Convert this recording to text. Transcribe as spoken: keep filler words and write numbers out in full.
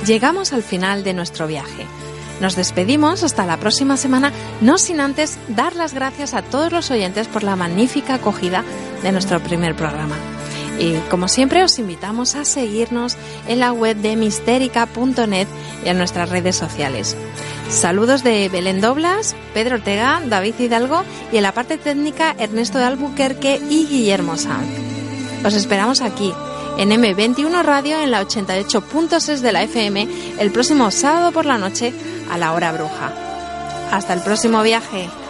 llegamos al final de nuestro viaje. Nos despedimos hasta la próxima semana, no sin antes dar las gracias a todos los oyentes por la magnífica acogida de nuestro primer programa. Y como siempre os invitamos a seguirnos en la web de mistérica punto net y en nuestras redes sociales. Saludos de Belén Doblas, Pedro Ortega, David Hidalgo y en la parte técnica Ernesto de Albuquerque y Guillermo Sanz. Os esperamos aquí en eme veintiuno Radio en la ochenta y ocho punto seis de la efe eme el próximo sábado por la noche a la hora bruja. Hasta el próximo viaje.